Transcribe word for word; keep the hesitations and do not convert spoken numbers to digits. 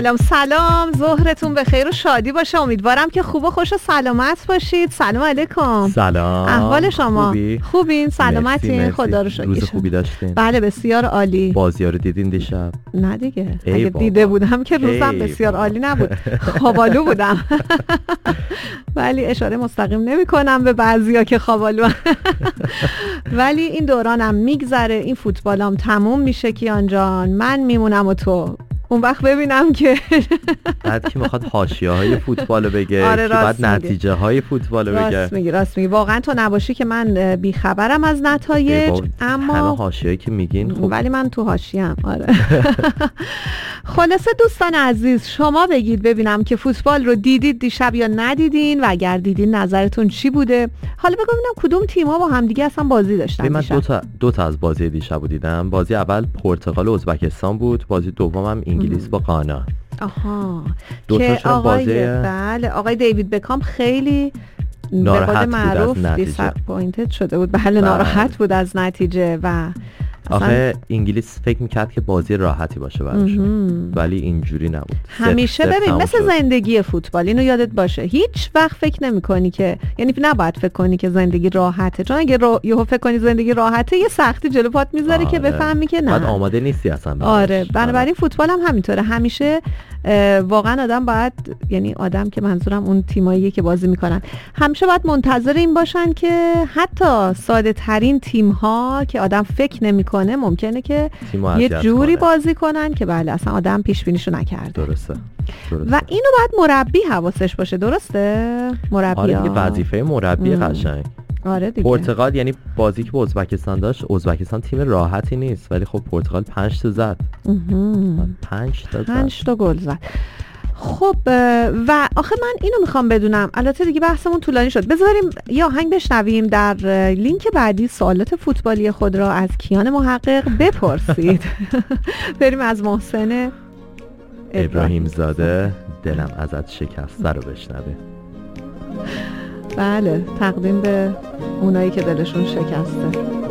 سلام سلام، ظهرتون بخیر و شادی باشه. امیدوارم که خوب و خوش و سلامت باشید. سلام علیکم. سلام. احوال شما؟ خوبی؟ خوبین؟ سلامتین؟ خدا رو شکر. روز خوبی داشتین؟ بله بسیار عالی. بازی‌ها رو دیدین دیشب؟ نه دیگه. ای اگه بابا. دیده بودم که روزم ای بسیار بابا. عالی نبود. خوابالو بودم. ولی اشاره مستقیم نمی‌کنم به بعضیا که خوابالو. ولی این دورانم میگذره، این فوتبالام تموم میشه کیان جان. من میمونم و تو اون وقت ببینم که بعد کی میخواد حاشیه‌های فوتبالو بگه، آره کی بعد میگی. نتیجه‌های فوتبالو بگه. راست میگی راست میگی واقعا تو نباشی که من بیخبرم از ای نتایج. بابا، همه اما حاشیه‌ای که میگین خب ولی من تو حاشیه‌ام. آره. خلاصه دوستان عزیز، شما بگید ببینم که فوتبال رو دیدید دیشب یا ندیدین، و اگر دیدین نظرتون چی بوده. حالا بگو ببینم کدوم تیم‌ها با هم دیگه اصلا بازی داشتن من دیشب. دو تا دو تا از بازی دیشب دیدم. بازی اول پرتغال و ازبکستان بود، بازی دومم انگلیس با غانا. آها دو که تاشون آقای بازی بله آقای دیوید بکام خیلی به ناراحت قول بود معروف از نتیجه. دیساپوینتد شده بود. بله بله. ناراحت بود از نتیجه و آخه انگلیس فکر میکرد که بازی راحتی باشه براشون، ولی اینجوری نبود. همیشه صفر صفر ببین تموم مثل شد. زندگی فوتبال اینو یادت باشه، هیچ وقت فکر نمی کنی که، یعنی نباید فکر کنی که زندگی راحته، چون اگه را... یهو فکر کنی زندگی راحته یه سختی جلو پات میذاره آره. که بفهمی که نه. بعد آماده نیستی اصلا براش. آره بنابراین فوتبال هم همینطوره. همیشه واقعا آدم باید، یعنی آدم که منظورم اون تیماییه که بازی میکنن، همیشه باید منتظر این باشن که حتی ساده ترین تیم ها که آدم فکر نمیکنه ممکنه که یه جوری کنه. بازی کنن که بله اصلا آدم پیش بینیشو نکرده. درسته. درسته. و اینو باید مربی حواسش باشه. درسته؟ مربی آره دیگه، وظیفه مربی قشنگ. آره دیگه. پرتغال یعنی بازی که با ازبکستان داشت، ازبکستان تیم راحتی نیست، ولی خب پرتغال پنج تا زد. پنج تا زد. پنج تا گل زد. خب و آخه من اینو میخوام بدونم، البته دیگه بحثمون طولانی شد، بذاریم یه آهنگ بشنویم. در لینک بعدی سوالات فوتبالی خود را از کیان محقق بپرسید. بریم از محسن ابراهیم زاده دلم ازت شکسته رو بشنوه. بله تقدیم به اونایی که دلشون شکسته.